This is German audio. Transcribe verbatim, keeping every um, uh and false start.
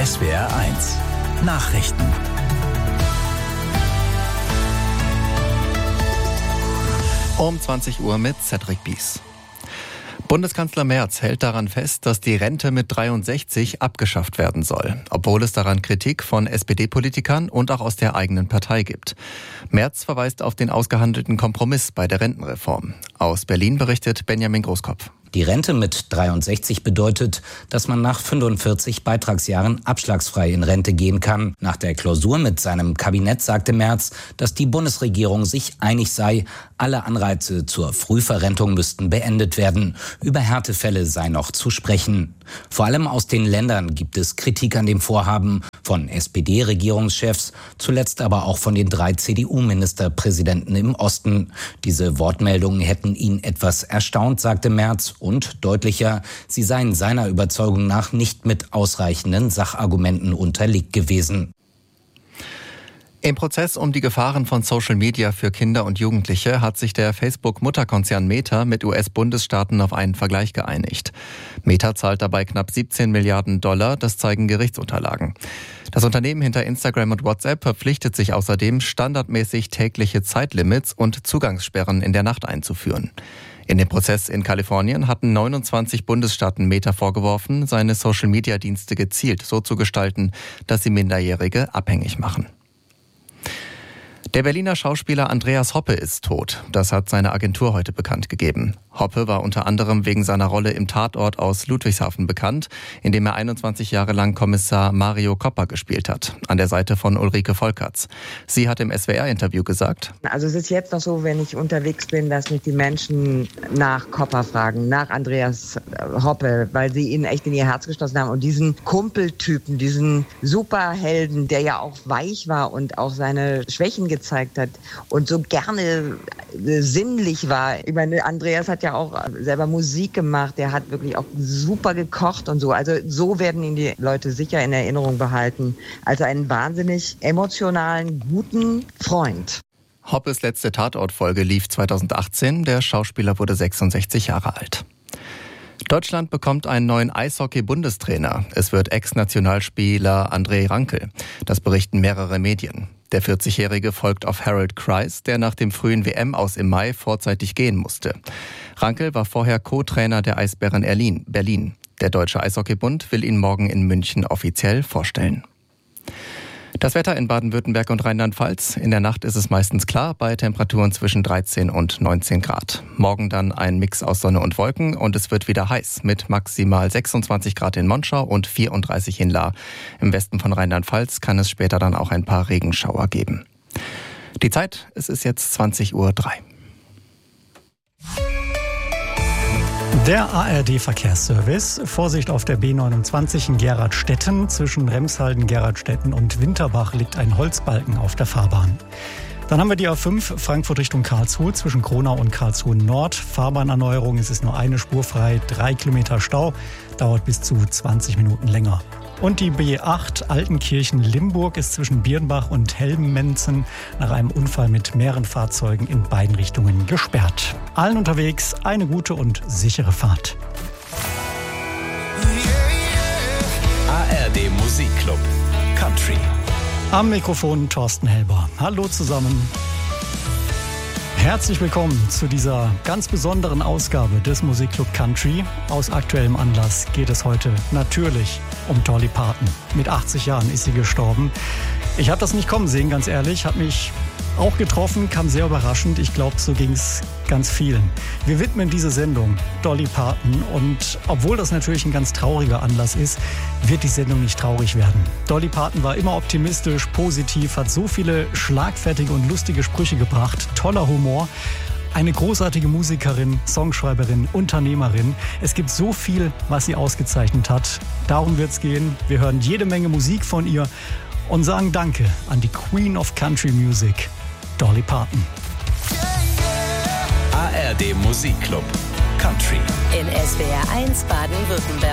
S W R eins Nachrichten. Um zwanzig Uhr mit Cedric Bies. Bundeskanzler Merz hält daran fest, dass die Rente mit dreiundsechzig abgeschafft werden soll, obwohl es daran Kritik von S P D-Politikern und auch aus der eigenen Partei gibt. Merz verweist auf den ausgehandelten Kompromiss bei der Rentenreform. Aus Berlin berichtet Benjamin Großkopf. Die Rente mit dreiundsechzig bedeutet, dass man nach fünfundvierzig Beitragsjahren abschlagsfrei in Rente gehen kann. Nach der Klausur mit seinem Kabinett sagte Merz, dass die Bundesregierung sich einig sei, alle Anreize zur Frühverrentung müssten beendet werden. Über Härtefälle sei noch zu sprechen. Vor allem aus den Ländern gibt es Kritik an dem Vorhaben, von S P D-Regierungschefs, zuletzt aber auch von den drei C D U-Ministerpräsidenten im Osten. Diese Wortmeldungen hätten ihn etwas erstaunt, sagte Merz, und deutlicher, sie seien seiner Überzeugung nach nicht mit ausreichenden Sachargumenten unterlegt gewesen. Im Prozess um die Gefahren von Social Media für Kinder und Jugendliche hat sich der Facebook-Mutterkonzern Meta mit U S-Bundesstaaten auf einen Vergleich geeinigt. Meta zahlt dabei knapp siebzehn Milliarden Dollar, das zeigen Gerichtsunterlagen. Das Unternehmen hinter Instagram und WhatsApp verpflichtet sich außerdem, standardmäßig tägliche Zeitlimits und Zugangssperren in der Nacht einzuführen. In dem Prozess in Kalifornien hatten neunundzwanzig Bundesstaaten Meta vorgeworfen, seine Social-Media-Dienste gezielt so zu gestalten, dass sie Minderjährige abhängig machen. Der Berliner Schauspieler Andreas Hoppe ist tot. Das hat seine Agentur heute bekannt gegeben. Hoppe war unter anderem wegen seiner Rolle im Tatort aus Ludwigshafen bekannt, in dem er einundzwanzig Jahre lang Kommissar Mario Kopper gespielt hat, an der Seite von Ulrike Volkerts. Sie hat im S W R-Interview gesagt: Also es ist jetzt noch so, wenn ich unterwegs bin, dass mich die Menschen nach Kopper fragen, nach Andreas Hoppe, weil sie ihn echt in ihr Herz geschlossen haben. Und diesen Kumpeltypen, diesen Superhelden, der ja auch weich war und auch seine Schwächen gezeigt hat und so gerne sinnlich war. Ich meine, Andreas hat ja auch selber Musik gemacht, der hat wirklich auch super gekocht und so. Also so werden ihn die Leute sicher in Erinnerung behalten, als einen wahnsinnig emotionalen, guten Freund. Hoppes letzte Tatortfolge lief zweitausendachtzehn, der Schauspieler wurde sechsundsechzig Jahre alt. Deutschland bekommt einen neuen Eishockey-Bundestrainer. Es wird Ex-Nationalspieler André Rankel. Das berichten mehrere Medien. Der vierzigjährige folgt auf Harold Kreis, der nach dem frühen W M-Aus im Mai vorzeitig gehen musste. Rankel war vorher Co-Trainer der Eisbären Berlin. Der Deutsche Eishockeybund will ihn morgen in München offiziell vorstellen. Das Wetter in Baden-Württemberg und Rheinland-Pfalz. In der Nacht ist es meistens klar bei Temperaturen zwischen dreizehn und neunzehn Grad. Morgen dann ein Mix aus Sonne und Wolken und es wird wieder heiß mit maximal sechsundzwanzig Grad in Monschau und vierunddreißig in Lahr. Im Westen von Rheinland-Pfalz kann es später dann auch ein paar Regenschauer geben. Die Zeit, es ist jetzt zwanzig Uhr drei. Der A R D-Verkehrsservice. Vorsicht auf der B neunundzwanzig in Gerradstetten. Zwischen Remshalden, Gerradstetten und Winterbach liegt ein Holzbalken auf der Fahrbahn. Dann haben wir die A fünf Frankfurt Richtung Karlsruhe zwischen Kronau und Karlsruhe Nord. Fahrbahnerneuerung, es ist nur eine Spur frei, drei Kilometer Stau, dauert bis zu zwanzig Minuten länger. Und die B acht Altenkirchen-Limburg ist zwischen Birnbach und Helmenmenzen nach einem Unfall mit mehreren Fahrzeugen in beiden Richtungen gesperrt. Allen unterwegs eine gute und sichere Fahrt. A R D Musikclub Country. Am Mikrofon Thorsten Helber. Hallo zusammen. Herzlich willkommen zu dieser ganz besonderen Ausgabe des Musikclub Country. Aus aktuellem Anlass geht es heute natürlich um Dolly Parton. Mit achtzig Jahren ist sie gestorben. Ich habe das nicht kommen sehen, ganz ehrlich. Hat mich auch getroffen, kam sehr überraschend. Ich glaube, so ging es ganz vielen. Wir widmen diese Sendung Dolly Parton und obwohl das natürlich ein ganz trauriger Anlass ist, wird die Sendung nicht traurig werden. Dolly Parton war immer optimistisch, positiv, hat so viele schlagfertige und lustige Sprüche gebracht, toller Humor. Eine großartige Musikerin, Songschreiberin, Unternehmerin. Es gibt so viel, was sie ausgezeichnet hat. Darum wird es gehen. Wir hören jede Menge Musik von ihr und sagen Danke an die Queen of Country Music, Dolly Parton. A R D Musikclub Country. In S W R eins Baden-Württemberg.